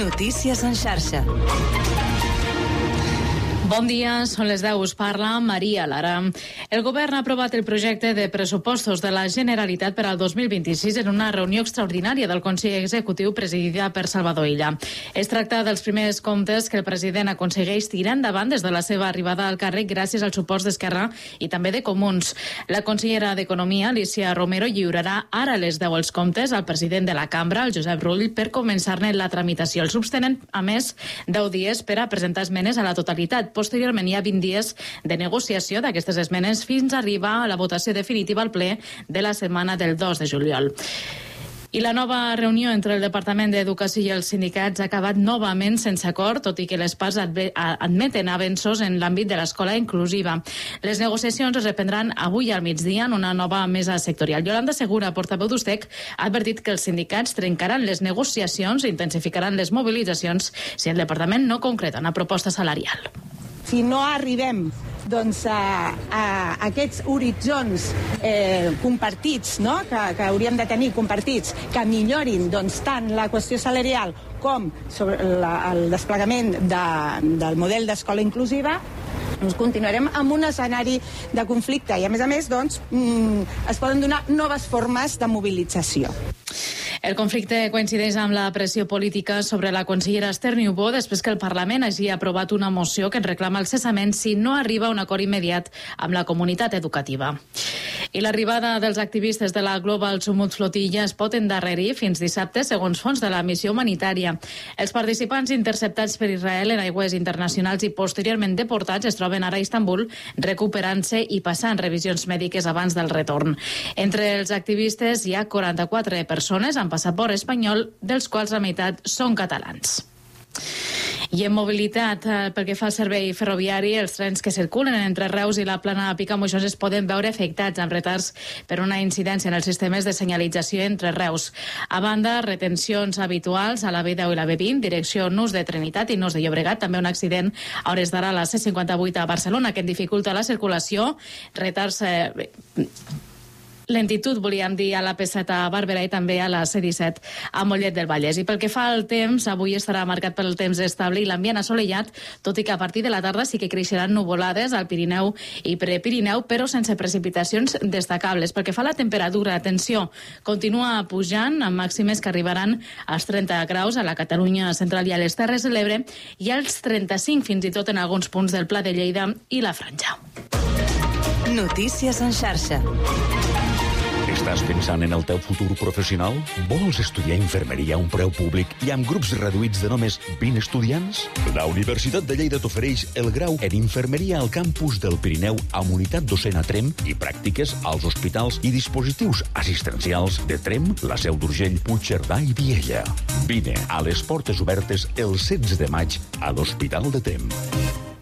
Notícies en xarxa. Bon dia, són les 10, us parla Maria Lara. El govern ha aprovat el projecte de pressupostos de la Generalitat per al 2026 en una reunió extraordinària del Consell Executiu presidida per Salvador Illa. Es tracta dels primers comptes que el president aconsegueix tirar endavant des de la seva arribada al càrrec gràcies als suports d'Esquerra i també de Comuns. La consellera d'Economia, Alícia Romero, lliurarà ara a les 10 els comptes al president de la cambra, el Josep Rull, per començar-ne la tramitació. Els grups tenen, a més, 10 dies per a presentar esmenes a la totalitat. Posteriorment hi ha 20 dies de negociació d'aquestes esmenes fins a arribar a la votació definitiva al ple de la setmana del 2 de juliol. I la nova reunió entre el Departament d'Educació i els sindicats ha acabat novament sense acord, tot i que les parts admeten avenços en l'àmbit de l'escola inclusiva. Les negociacions es reprendran avui al migdia en una nova mesa sectorial. Yolanda Segura, portaveu d'USTEC, ha advertit que els sindicats trencaran les negociacions i intensificaran les mobilitzacions si el Departament no concreta una proposta salarial. Si no arribem a aquests horitzons compartits, no? que hauríem de tenir compartits, que millorin tant la qüestió salarial com sobre el desplegament del model d'escola inclusiva, continuarem amb un escenari de conflicte i, a més, es poden donar noves formes de mobilització. El conflicte coincideix amb la pressió política sobre la consellera Esther Niubó després que el Parlament hagi aprovat una moció que en reclama el cessament si no arriba a un acord immediat amb la comunitat educativa. I l'arribada dels activistes de la Global Sumut Flotilla es pot endarrerir fins dissabte, segons fons de la missió humanitària. Els participants interceptats per Israel en aigües internacionals i posteriorment deportats es troben ara a Istanbul recuperant-se i passant revisions mèdiques abans del retorn. Entre els activistes hi ha 44 persones amb passaport espanyol, dels quals la meitat són catalans. I en mobilitat, pel que fa al servei ferroviari, els trens que circulen entre Reus i la Plana de Picamoixons es poden veure afectats amb retards per una incidència en els sistemes de senyalització entre Reus. A banda, retencions habituals a la B10 i la B20, direcció Nus de Trinitat i Nus de Llobregat, també un accident a hores d'ara a la C58 a Barcelona que en dificulta la circulació, retards... Lentitud, volíem dir, a la P7 a Barberà i també a la C17 a Mollet del Vallès. I pel que fa al temps, avui estarà marcat pel temps estable i l'ambient assolellat, tot i que a partir de la tarda sí que creixeran nuvolades al Pirineu i Prepirineu, però sense precipitacions destacables. Pel que fa a la temperatura, atenció, continua pujant amb màximes que arribaran als 30 graus a la Catalunya central i a les Terres de l'Ebre i als 35 fins i tot en alguns punts del Pla de Lleida i la Franja. Notícies en xarxa. Estàs pensant en el teu futur professional? Vols estudiar infermeria a un preu públic i amb grups reduïts de només 20 estudiants? La Universitat de Lleida t'ofereix el grau en infermeria al campus del Pirineu amb unitat docent a Tremp i pràctiques als hospitals i dispositius assistencials de Tremp, la Seu d'Urgell, Puigcerdà i Viella. Vine a les portes obertes el 16 de maig a l'Hospital de Tremp.